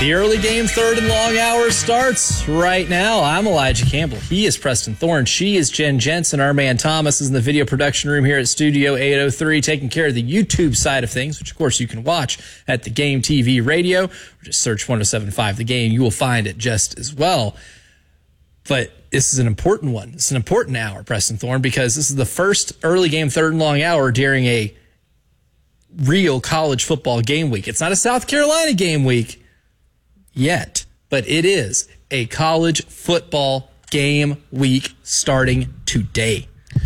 The early game, third and long hour starts right now. I'm Elijah Campbell. He is Preston Thorne. She is Jen Jensen. Our man Thomas is in the video production room here at Studio 803, taking care of the YouTube side of things, which, of course, you can watch at the Game TV radio. Or just search 107.5 The Game. You will find it just as well. But this is an important one. It's an important hour, Preston Thorne, because this is the first early game, third and long hour during a real college football game week. It's not a South Carolina game week yet, but it is a college football game week starting today.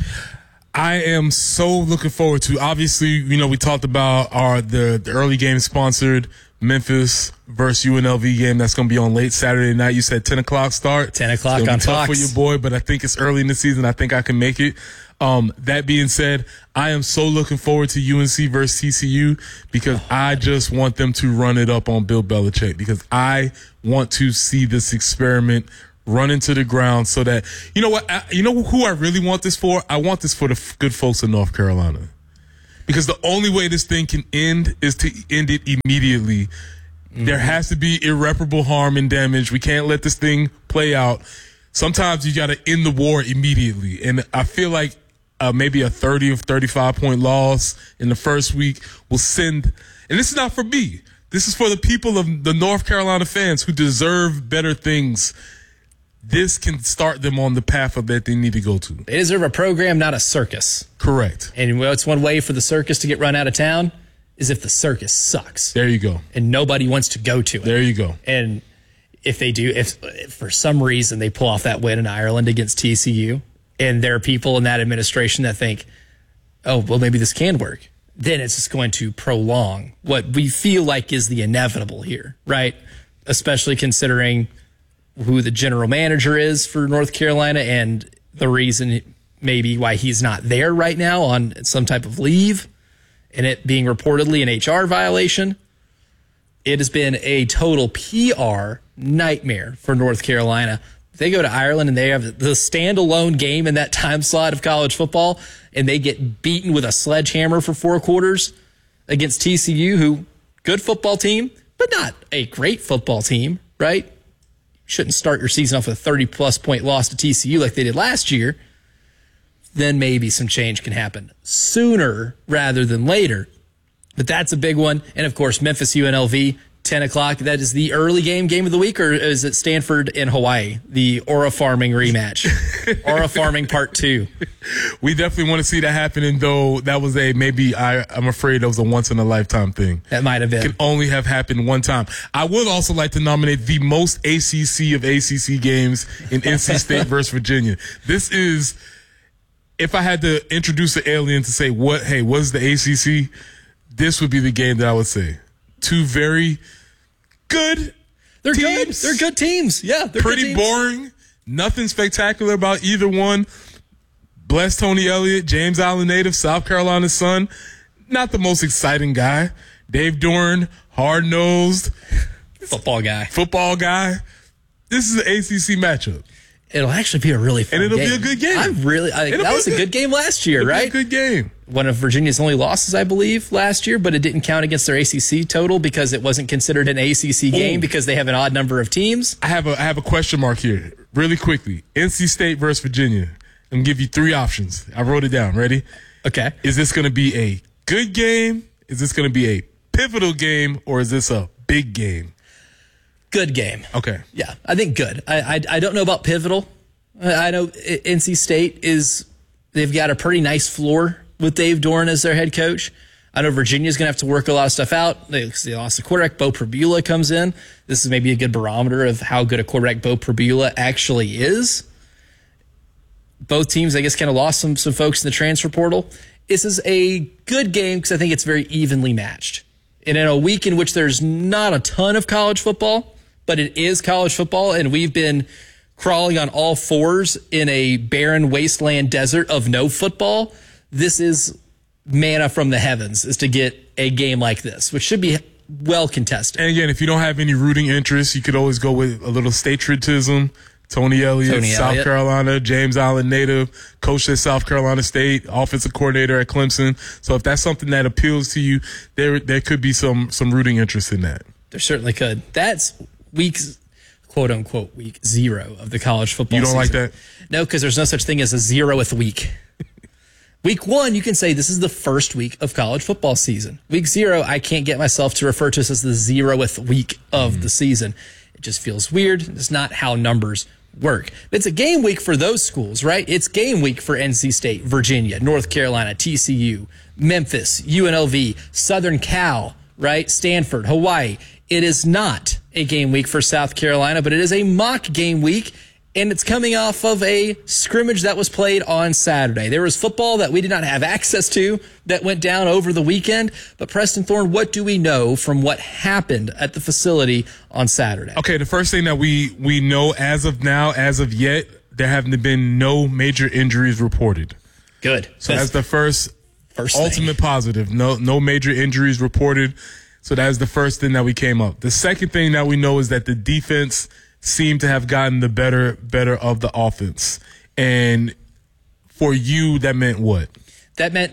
I am so looking forward to, obviously, you know, we talked about the early game sponsored Memphis versus UNLV game that's going to be on late Saturday night. You said 10 o'clock start. 10 o'clock on Fox. Tough for your boy, but I think it's early in the season. I think I can make it. That being said, I am so looking forward to UNC versus TCU because I just want them to run it up on Bill Belichick because I want to see this experiment run into the ground so that, you know what, you know who I really want this for? I want this for the good folks in North Carolina. Because the only way this thing can end is to end it immediately. Mm-hmm. There has to be irreparable harm and damage. We can't let this thing play out. Sometimes you got to end the war immediately. And I feel like maybe a 30 or 35-point loss in the first week will send – and this is not for me. This is for the people of the North Carolina fans who deserve better things. This can start them on the path that they need to go to. They deserve a program, not a circus. Correct. And what's one way for the circus to get run out of town is if the circus sucks. There you go. And nobody wants to go to it. There you go. And if they do, if for some reason they pull off that win in Ireland against TCU, and there are people in that administration that think, oh, well, maybe this can work, then it's just going to prolong what we feel like is the inevitable here, right? Especially considering who the general manager is for North Carolina and the reason maybe why he's not there right now on some type of leave and it being reportedly an HR violation. It has been a total PR nightmare for North Carolina. They go to Ireland and they have the standalone game in that time slot of college football and they get beaten with a sledgehammer for 4 quarters against TCU, who good football team, but not a great football team, right? Shouldn't start your season off with a 30-plus point loss to TCU like they did last year. Then maybe some change can happen sooner rather than later. But that's a big one. And, of course, Memphis UNLV, 10 o'clock. That is the early game of the week, or is it Stanford and Hawaii, the Aura Farming rematch? Aura Farming Part 2. We definitely want to see that happening, though that was I'm afraid that was a once-in-a-lifetime thing. That might have been. It can only have happened one time. I would also like to nominate the most ACC of ACC games in NC State versus Virginia. This is, if I had to introduce an alien to say, what is the ACC? This would be the game that I would say. Two very good They're teams. good. They're good teams. Yeah, they're pretty good teams. boring. Nothing spectacular about either one. Bless Tony Elliott, James Island native, South Carolina's son. Not the most exciting guy. Dave Doeren, hard-nosed. Football guy. This is an ACC matchup. It'll actually be a really fun game. And it'll be a good game. That was a good game last year, right? It'll be a good game. One of Virginia's only losses, I believe, last year, but it didn't count against their ACC total because it wasn't considered an ACC game because they have an odd number of teams. I have a question mark here, really quickly. NC State versus Virginia. I'm going to give you 3 options. I wrote it down. Ready? Okay. Is this going to be a good game? Is this going to be a pivotal game? Or is this a big game? Good game. Okay. Yeah, I think good. I don't know about pivotal. I know NC State they've got a pretty nice floor with Dave Doeren as their head coach. I know Virginia's going to have to work a lot of stuff out. They lost the quarterback. Bo Pribula comes in. This is maybe a good barometer of how good a quarterback Bo Pribula actually is. Both teams, I guess, kind of lost some folks in the transfer portal. This is a good game because I think it's very evenly matched. And in a week in which there's not a ton of college football, but it is college football, and we've been crawling on all fours in a barren wasteland desert of no football, this is manna from the heavens, is to get a game like this, which should be well contested. And again, if you don't have any rooting interest, you could always go with a little patriotism. Tony Elliott, South Carolina, James Island native, coached at South Carolina State, offensive coordinator at Clemson. So if that's something that appeals to you, there could be some rooting interest in that. There certainly could. That's quote unquote week 0 of the college football season. You don't like that? No, because there's no such thing as a 0th week. Week 1, you can say this is the first week of college football season. Week 0, I can't get myself to refer to this as the 0th week of the season. It just feels weird. It's not how numbers work. It's a game week for those schools, right? It's game week for NC State, Virginia, North Carolina, TCU, Memphis, UNLV, Southern Cal, right? Stanford, Hawaii. It is not a game week for South Carolina, but it is a mock game week, and it's coming off of a scrimmage that was played on Saturday. There was football that we did not have access to that went down over the weekend. But Preston Thorne, what do we know from what happened at the facility on Saturday? Okay, the first thing that we know as of now, as of yet, there haven't been no major injuries reported. Good. So that's the first ultimate thing. Positive. No major injuries reported. So that's the first thing that we came up. The second thing that we know is that the defense seemed to have gotten the better of the offense. And for you, that meant what? That meant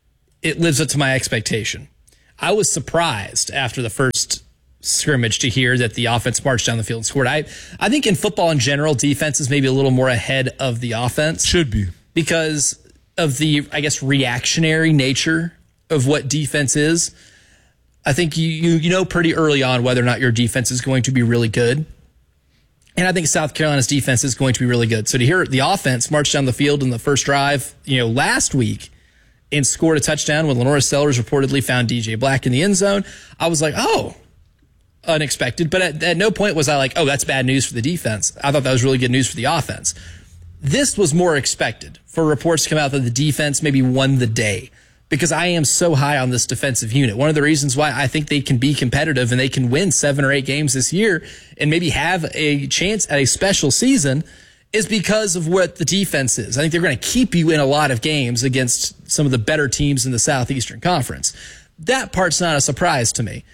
it lives up to my expectation. I was surprised after the first scrimmage to hear that the offense marched down the field and scored. I think in football in general, defense is maybe a little more ahead of the offense. Should be. Because of the, I guess, reactionary nature of what defense is. I think you know pretty early on whether or not your defense is going to be really good. And I think South Carolina's defense is going to be really good. So to hear the offense march down the field in the first drive, last week and scored a touchdown when Lenora Sellers reportedly found DJ Black in the end zone, I was like, oh, unexpected. But at no point was I like, oh, that's bad news for the defense. I thought that was really good news for the offense. This was more expected for reports to come out that the defense maybe won the day, because I am so high on this defensive unit. One of the reasons why I think they can be competitive and they can win 7 or 8 games this year and maybe have a chance at a special season is because of what the defense is. I think they're going to keep you in a lot of games against some of the better teams in the Southeastern Conference. That part's not a surprise to me.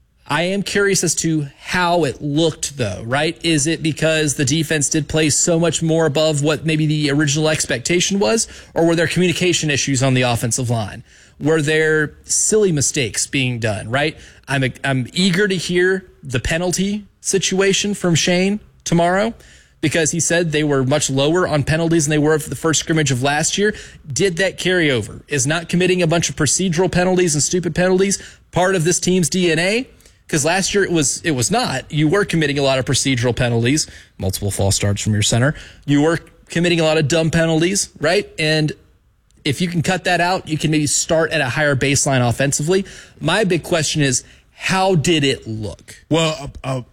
I am curious as to how it looked, though, right? Is it because the defense did play so much more above what maybe the original expectation was? Or were there communication issues on the offensive line? Were there silly mistakes being done, right? I'm eager to hear the penalty situation from Shane tomorrow, because he said they were much lower on penalties than they were for the first scrimmage of last year. Did that carry over? Is not committing a bunch of procedural penalties and stupid penalties part of this team's DNA? Because last year it was not. You were committing a lot of procedural penalties, multiple false starts from your center. You were committing a lot of dumb penalties, right? And if you can cut that out, you can maybe start at a higher baseline offensively. My big question is, how did it look? Well,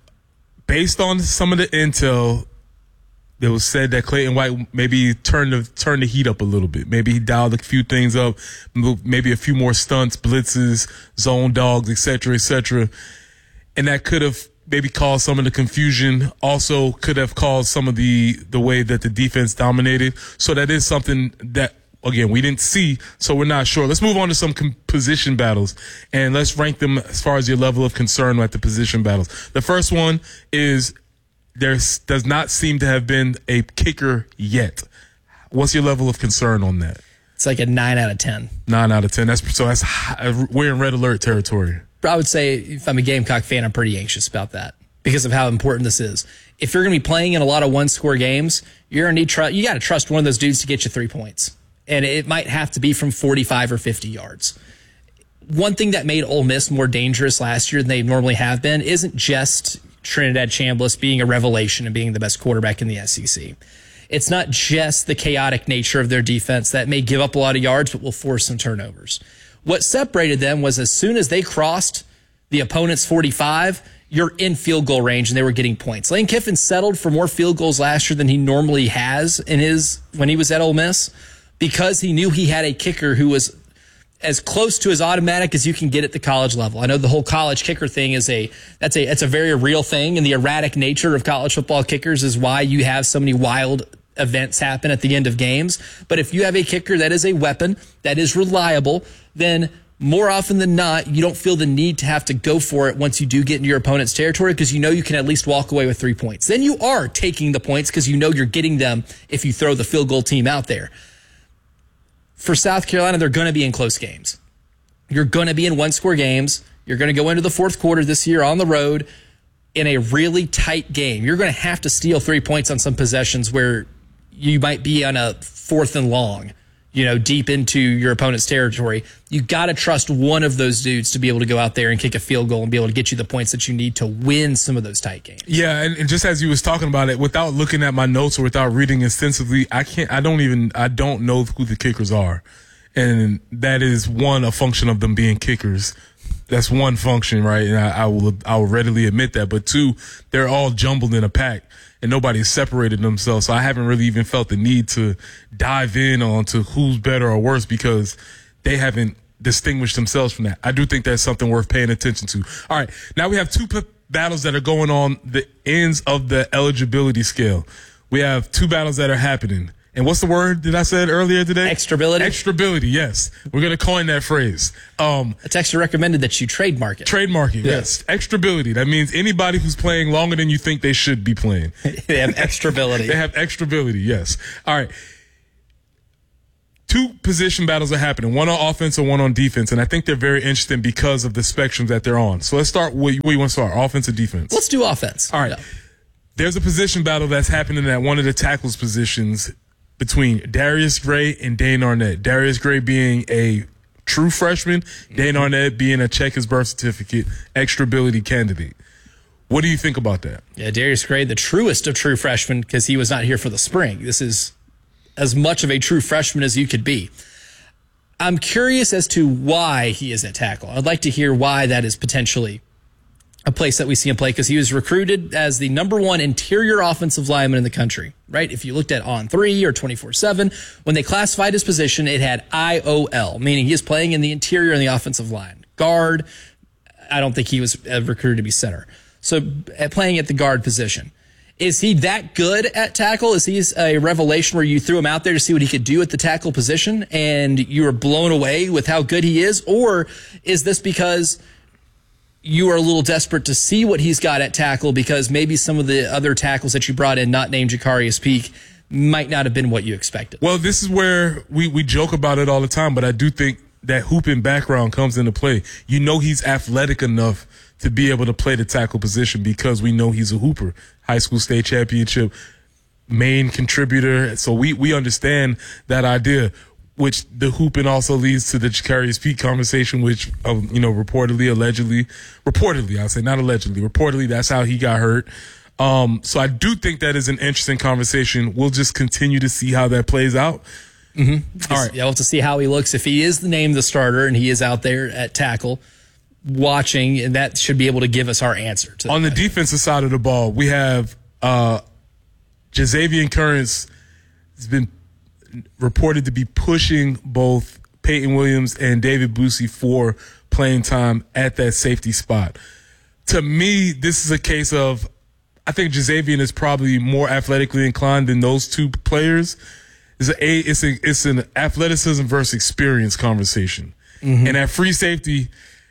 based on some of the intel, it was said that Clayton White maybe turned the heat up a little bit. Maybe he dialed a few things up, maybe a few more stunts, blitzes, zone dogs, et cetera, and that could have maybe caused some of the confusion. Also, could have caused some of the way that the defense dominated. So that is something that, again, we didn't see, so we're not sure. Let's move on to some position battles, and let's rank them as far as your level of concern at the position battles. The first one is there does not seem to have been a kicker yet. What's your level of concern on that? It's like a 9 out of 10. 9 out of 10. That's high. We're in red alert territory. I would say if I'm a Gamecock fan, I'm pretty anxious about that because of how important this is. If you're going to be playing in a lot of one-score games, you're going to need you got to trust one of those dudes to get you 3 points. And it might have to be from 45 or 50 yards. One thing that made Ole Miss more dangerous last year than they normally have been isn't just Trinidad Chambliss being a revelation and being the best quarterback in the SEC. It's not just the chaotic nature of their defense that may give up a lot of yards but will force some turnovers. What separated them was as soon as they crossed the opponent's 45, you're in field goal range and they were getting points. Lane Kiffin settled for more field goals last year than he normally has when he was at Ole Miss because he knew he had a kicker who was as close to as automatic as you can get at the college level. I know the whole college kicker thing it's a very real thing, and the erratic nature of college football kickers is why you have so many wild events happen at the end of games. But if you have a kicker that is a weapon, that is reliable, then more often than not, you don't feel the need to have to go for it once you do get into your opponent's territory because you know you can at least walk away with 3 points. Then you are taking the points because you know you're getting them if you throw the field goal team out there. For South Carolina, they're going to be in close games. You're going to be in one-score games. You're going to go into the fourth quarter this year on the road in a really tight game. You're going to have to steal 3 points on some possessions where you might be on a 4th and long, deep into your opponent's territory. You got to trust one of those dudes to be able to go out there and kick a field goal and be able to get you the points that you need to win some of those tight games. Yeah, and just as you was talking about it, without looking at my notes or without reading extensively, I don't know who the kickers are. And that is a function of them being kickers. That's one function, right? And I will readily admit that. But 2, they're all jumbled in a pack and nobody's separated themselves. So I haven't really even felt the need to dive in onto who's better or worse because they haven't distinguished themselves from that. I do think that's something worth paying attention to. All right. Now we have 2 battles that are going on the ends of the eligibility scale. We have 2 battles that are happening. And what's the word that I said earlier today? Extrability. Extrability, yes. We're going to coin that phrase. It's actually recommended that you trademark it. Trademark it, yes. Extrability. That means anybody who's playing longer than you think they should be playing. They have extrability. They have extrability, yes. All right. 2 position battles are happening, one on offense and one on defense. And I think they're very interesting because of the spectrum that they're on. So let's start where you want to start, offense or defense? Let's do offense. All right. Yeah. There's a position battle that's happening at one of the tackles positions between Darius Gray and Dane Arnett. Darius Gray being a true freshman, Dane Arnett being a check his birth certificate, extrability candidate. What do you think about that? Yeah, Darius Gray, the truest of true freshmen, because he was not here for the spring. This is as much of a true freshman as you could be. I'm curious as to why he is at tackle. I'd like to hear why that is potentially a place that we see him play, because he was recruited as the #1 interior offensive lineman in the country, right? If you looked at On3 or 24/7, when they classified his position, it had IOL, meaning he is playing in the interior in the offensive line. Guard, I don't think he was recruited to be center. So playing at the guard position. Is he that good at tackle? Is he a revelation where you threw him out there to see what he could do at the tackle position and you were blown away with how good he is? Or is this because you are a little desperate to see what he's got at tackle because maybe some of the other tackles that you brought in, not named Jacarius Peak, might not have been what you expected? Well, this is where we joke about it all the time, but I do think that hooping background comes into play. He's athletic enough to be able to play the tackle position because we know he's a hooper. High school state championship, main contributor. So we understand that idea, which the hooping also leads to the Jacarius Peak conversation, which, reportedly, I'll say not allegedly, reportedly, that's how he got hurt. So I do think that is an interesting conversation. We'll just continue to see how that plays out. Mm-hmm. All right. Yeah, we'll have to see how he looks. If he is named the starter and he is out there at tackle watching, and that should be able to give us our answer. On the defensive side of the ball, we have Jazavian Currents has been reported to be pushing both Peyton Williams and David Busey for playing time at that safety spot. To me, this is a case of, I think Jazavian is probably more athletically inclined than those 2 players. It's an athleticism versus experience conversation. Mm-hmm. And at free safety,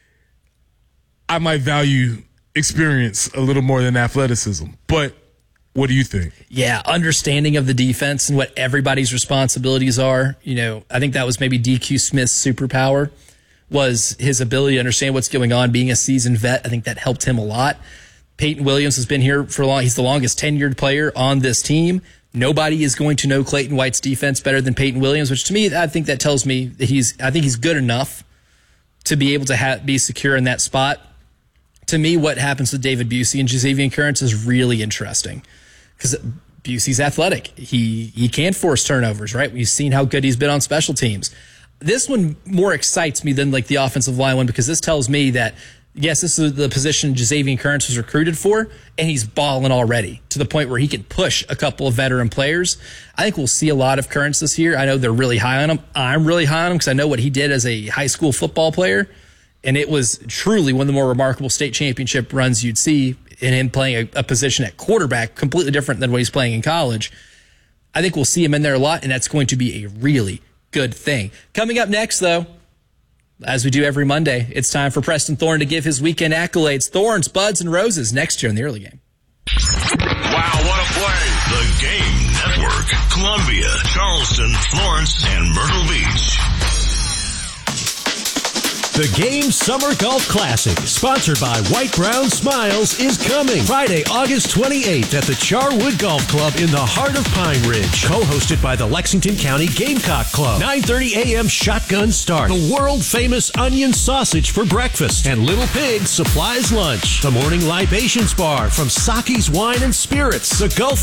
I might value experience a little more than athleticism. But what do you think? Yeah, understanding of the defense and what everybody's responsibilities are. I think that was maybe DQ Smith's superpower, was his ability to understand what's going on, being a seasoned vet. I think that helped him a lot. Peyton Williams has been here for long. He's the longest tenured player on this team. Nobody is going to know Clayton White's defense better than Peyton Williams, which to me, I think that tells me that I think he's good enough to be able to be secure in that spot. To me, what happens with David Busey and Jazavian Currents is really interesting because Busey's athletic. He can force turnovers, right? We've seen how good he's been on special teams. This one more excites me than like the offensive line one, because this tells me that, yes, this is the position Jazavian Currents was recruited for, and he's balling already to the point where he can push a couple of veteran players. I think we'll see a lot of Currents this year. I know they're really high on him. I'm really high on him because I know what he did as a high school football player, and it was truly one of the more remarkable state championship runs you'd see in him playing a position at quarterback, completely different than what he's playing in college. I think we'll see him in there a lot, and that's going to be a really good thing. Coming up next, though, as we do every Monday, it's time for Preston Thorne to give his weekend accolades. Thorns, Buds, and Roses next year in the early game. Wow, what a play. The Game Network. Columbia, Charleston, Florence, and Myrtle Beach. The Game Summer Golf Classic, sponsored by White Brown Smiles, is coming Friday, August 28th at the Charwood Golf Club in the heart of Pine Ridge. Co-hosted by the Lexington County Gamecock Club. 9:30 a.m. shotgun start. The world-famous onion sausage for breakfast. And Little Pig supplies lunch. The morning libations bar from Saki's Wine and Spirits. The Gulf